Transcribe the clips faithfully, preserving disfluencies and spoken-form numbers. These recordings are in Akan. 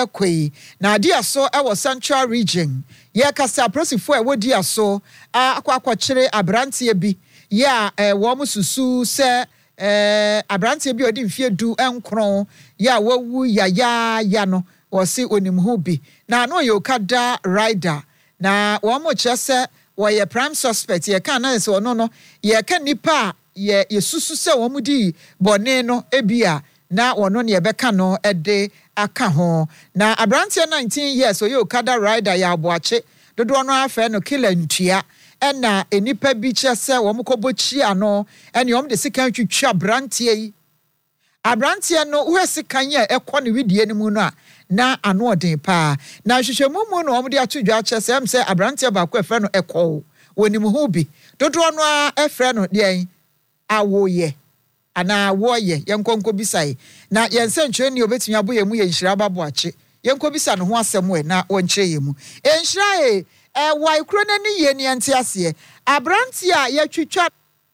ekoi na dia so e wo Central Region ye kasa prosifo e wo dia so akwa akwakyere abrantie bi ya e wo mususu se eh abrantie bi odi mfie du enkron ya wawu ya ya ya no wo se onimhu bi na no ye okada rider na wo mo kyese wo ye prime suspect ye kan na se ono no ye kan nipa ye yesusu se wo mudi bone no ebia na wono ne ebeka no ede aka ho na abrantie nineteen years oye okada rider ya aboache dodo no afa no kila ntua ena enipa bi kyese wo mkobochi ano ene om de sikan twitwa abrantie yi abrantie no wo sikan ye ekọ ne widie ni mu no a na ano odin pa na hwehwemu mu no om de atodwa kyese am se abrantie ba ko efa no ekọ wonim hu bi dodo no a efre no de awoye ana woye yenkonko bisai na yense ntwe ni obetumi aboye mu ye nhira baboache yenko bisa no ho asem we na wonkyere ye mu enhira e e wai kro na ni ye ni ante ase abranti a ye twitwa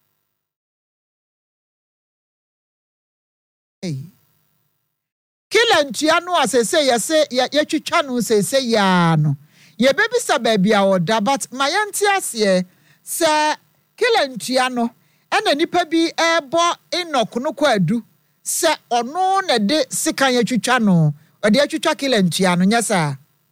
kila ntua no asese ye se ye twitwa no sese ya no ye bebisa ba bia oda but mayante ase se kila ntua no ena nipa bi ebo Enoch no kwadu se ono na de sikan ya twitwa no ode atwitwa kila ntua no nyesa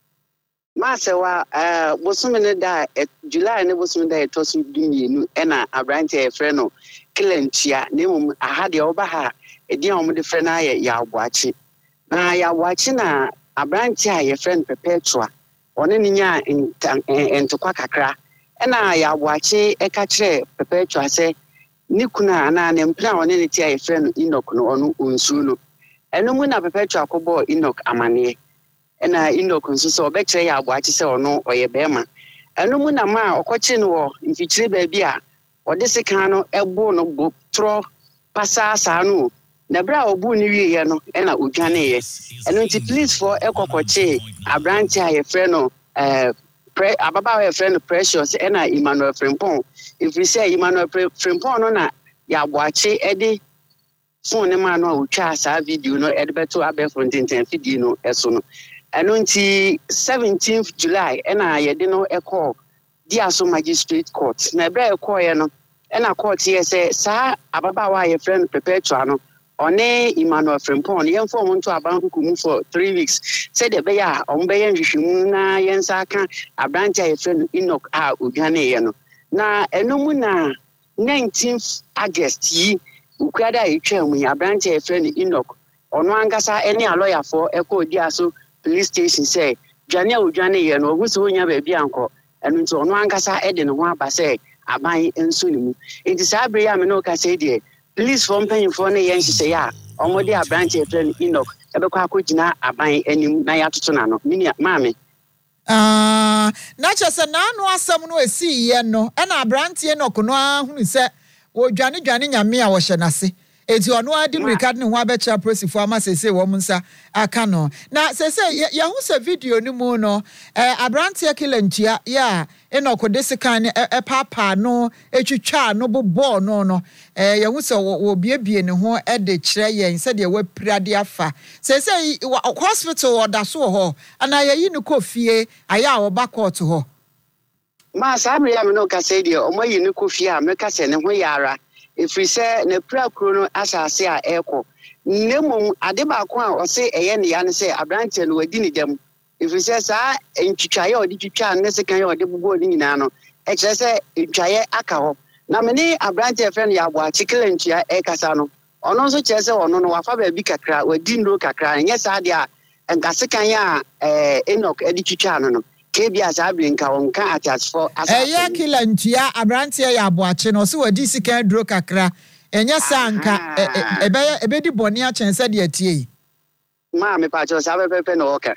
ma se wa eh bosome ne da July ne bosome da etosu dumienu ena abrantie e frɛ no kila ntua ne mum aha de oba ha edi a de frɛ na ya aboache na ya aboache na abrantie a ye frɛ no Perpetua one ne nya entokwa kakra ena ya aboache e ka kyerɛ Perpetua se nikuna na ne mpra one ne tia ye frɛ no Enoch no ono onsu no eno mu na Perpetua akobɔ Enoch amane ena Enoch nso so obɛkyerɛ ya aboache sɛ ono ɔyɛ bɛma eno mu na ma ɔkɔkye no wɔ mfikyire baabi a ɔde sekan no ɛbo no bo tro pasa saa no na bra obu ni wie no ena odwane ye eno nti police for ekɔkɔkye abrantie a ye frɛ no eh pre ababa ye frɛ no Precious ena Emmanuel Frimpong if we say Emmanuel Frimpong no na ya boache edi phone ne ma no otwa sa video no edi beto abefo ntenten video no eso no eno nti seventeenth July ena ye de no ekɔ Diaso Magistrate Court na bra ekɔ ye no ena court ye say sa ababa wa ye friend Perpetua no one Emmanuel Frimpong ye mfo mo nto abankuku mu for three weeks said de be ya on be ye nhwehwemu na ye nsa aka abrantia ye friend Enoch a odwane ye no na enomu na nineteenth August yi ukwada etwa mu abrantie ye friend Enoch ono angasa ene a lawyer for ekɔ Diaso police station say dwane a odwane ye no ogu so onya ba bia anko eno nti ono angasa ede ne ho aba say aban enso ne mu enti saa bre ya me no ka say de police from paying for ne yen hye ya omode abrantie friend Enoch ebekwa akogina aban anim na ya toto na no mini maame ah na chese na anu asem no esi ye no e na abrantie Enoch no ahunu se wo dwane dwane nyame a wo hye nase enti ono adi mirikad ne ho abecha prosifo ama sese wo munsa aka no na sese ye hu se video ni mu no eh abrantie kila ntua ya Enoch de sekan ne e papa no etwitwa no bobo no no eh ye hu se wo biebie ne ho e de kire ye se de wa pirade afa sese hospital oda so ho ana ye yi ne kofie aya wo ba court ho ma sabre ya me no ka se de o mo yi ne kofie a me ka se ne ho yara if we say ne pra kro no asase a ekọ nemu ade ba ko a o se eye ne ya ne se abrantie no wadi ni dem if we say sa entwitwaye odi twitwa ne se kan ye odi bubo ni nyina no e kire se entwaye aka ho na me ni abrantie friend ya bo a chikele ntua e kasa no ono so kire se ono no wafa ba bi kakra wadi ndro kakra nye sa de a nkase kan ya eh Enoch edi twitwa no no kebia sabri nka wonka attach for asa eh kila ntua abrantie ya aboache no so wadi sika duro kakra enya sanka ebe ebedi boni a chense de atie ma me pa cho sabe pepe no okay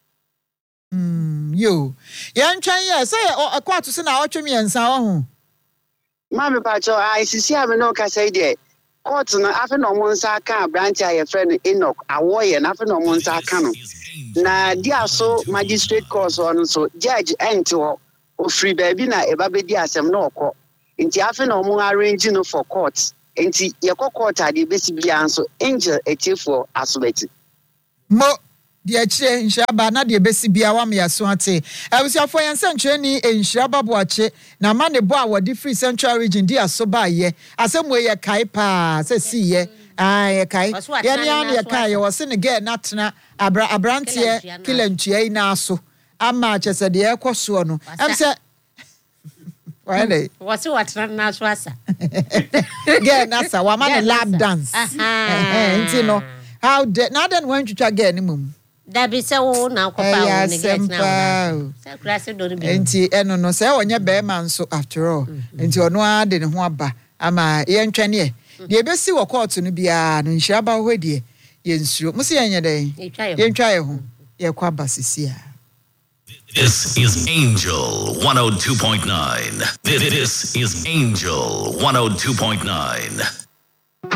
mm yo yan twan ye say akwatu se na otwemi ensa wo ho ma me pa cho ai sisi a me no ka say de court no afi no mo nsa aka abrantie ya friend Enoch awoye na afi no mo nsa aka no na Diaso Magistrate Court on so judge ento ofri baabi na eba be di asem na okọ nti afi na omo arrange no for court nti ye court ade be si bia nso angel etifo asobeti mo de akire nhiraba na de besi bia wa me yaso ate abusuafo yen sancheni nhiraba boache na ma ne bo a wodi free central region di aso ba ye asemu ye kai pa se si ye ah ye kai ye ne an ye kai ye wo se ne ge natena abra abrantie kilantua ina aso ama chese de ekoso no em se wale wasi watena na aso asa ge nasa wa ma ne lap dance eh nti no how de na den wan twitwa ge ni mum da bi se wo na akopa wo ne get na wo se klase do bi enti eno no se wonye be man so after all enti ono a de ne ho aba ama ye ntwane e de besi wo court no bia no nhiraba ho de ye nsuro musi yenye den ye ntwa ye ho ye kwa basisia. This is Angel one oh two point nine. This is Angel one oh two point nine.